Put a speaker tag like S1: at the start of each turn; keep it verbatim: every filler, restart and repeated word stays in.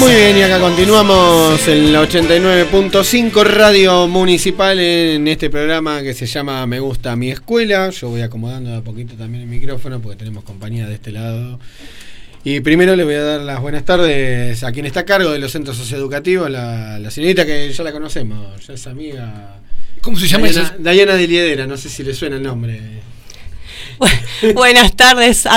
S1: Muy bien, y acá continuamos en la ochenta y nueve punto cinco Radio Municipal en este programa que se llama Me Gusta Mi Escuela. Yo voy acomodando de a poquito también el micrófono porque tenemos compañía de este lado. Y primero le voy a dar las buenas tardes a quien está a cargo de los centros socioeducativos, la, la señorita que ya la conocemos, ya es amiga.
S2: ¿Cómo se llama
S1: Dayana,
S2: esa?
S1: Dayana de Liedera, no sé si le suena el nombre.
S3: Buenas tardes a